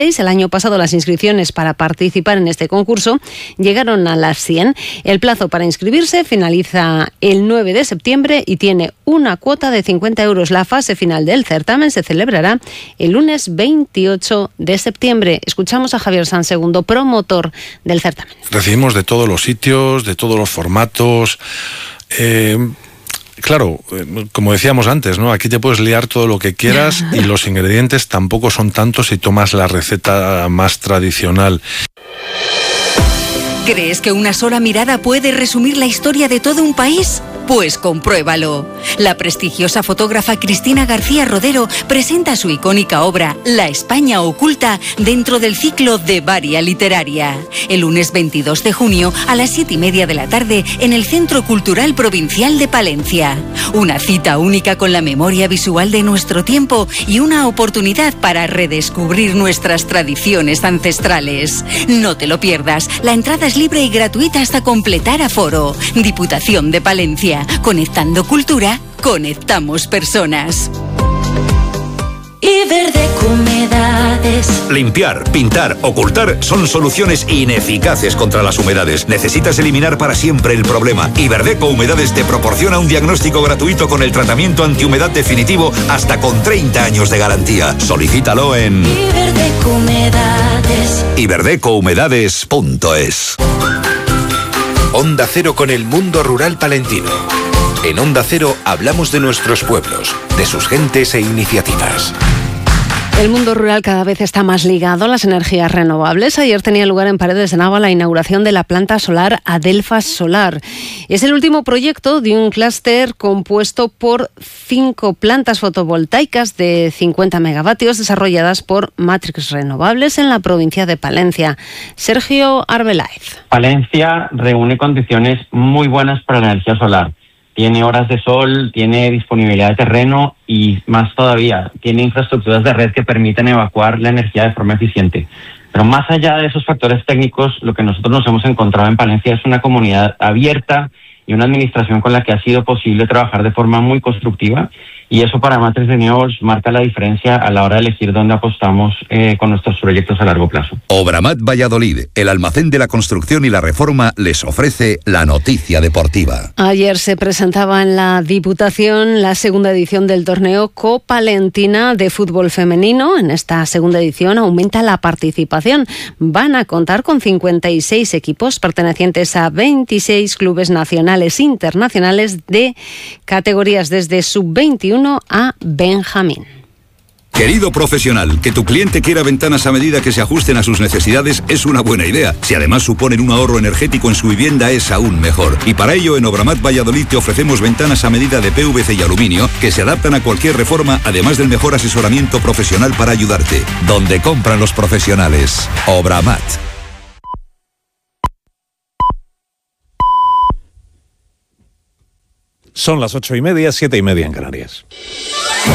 El año pasado las inscripciones para participar en este concurso llegaron a las 100. El plazo para inscribirse finaliza el 9 de septiembre y tiene una cuota de 50 euros. La fase final del certamen se celebrará el lunes 28 de septiembre. Escuchamos a Javier Sanz II, promotor del certamen. Recibimos de todos los sitios, de todos los formatos. Claro, como decíamos antes, ¿no? Aquí te puedes liar todo lo que quieras y los ingredientes tampoco son tantos si tomas la receta más tradicional. ¿Crees que una sola mirada puede resumir la historia de todo un país? Pues compruébalo. La prestigiosa fotógrafa Cristina García Rodero presenta su icónica obra La España oculta dentro del ciclo de Varia Literaria. El lunes 22 de junio a las 7:30 de la tarde en el Centro Cultural Provincial de Palencia. Una cita única con la memoria visual de nuestro tiempo y una oportunidad para redescubrir nuestras tradiciones ancestrales. No te lo pierdas. La entrada es libre y gratuita hasta completar aforo. Diputación de Palencia. Conectando cultura, conectamos personas. Iberdeco Humedades. Limpiar, pintar, ocultar son soluciones ineficaces contra las humedades. Necesitas eliminar para siempre el problema. Iberdeco Humedades te proporciona un diagnóstico gratuito con el tratamiento antihumedad definitivo hasta con 30 años de garantía. Solicítalo en Iberdeco Humedades. iberdecouhumedades.es. Onda Cero con el mundo rural palentino. En Onda Cero hablamos de nuestros pueblos, de sus gentes e iniciativas. El mundo rural cada vez está más ligado a las energías renovables. Ayer tenía lugar en Paredes de Nava la inauguración de la planta solar Adelfas Solar. Es el último proyecto de un clúster compuesto por 5 plantas fotovoltaicas de 50 megavatios desarrolladas por Matrix Renovables en la provincia de Palencia. Sergio Arbeláez. Palencia reúne condiciones muy buenas para la energía solar. Tiene horas de sol, tiene disponibilidad de terreno y más todavía, tiene infraestructuras de red que permiten evacuar la energía de forma eficiente. Pero más allá de esos factores técnicos, lo que nosotros nos hemos encontrado en Palencia es una comunidad abierta y una administración con la que ha sido posible trabajar de forma muy constructiva. Y eso para Matrix Renewables marca la diferencia a la hora de elegir dónde apostamos con nuestros proyectos a largo plazo. Obramat Valladolid, el almacén de la construcción y la reforma, les ofrece la noticia deportiva. Ayer se presentaba en la Diputación la segunda edición del torneo Copalentina de fútbol femenino. En esta segunda edición aumenta la participación. Van a contar con 56 equipos pertenecientes a 26 clubes nacionales e internacionales de categorías desde sub-21 a Benjamín. Querido profesional, que tu cliente quiera ventanas a medida que se ajusten a sus necesidades es una buena idea. Si además suponen un ahorro energético en su vivienda es aún mejor. Y para ello en Obramat Valladolid te ofrecemos ventanas a medida de PVC y aluminio que se adaptan a cualquier reforma, además del mejor asesoramiento profesional para ayudarte. Donde compran los profesionales. Obramat. Son las 8:30, 7:30 en Canarias.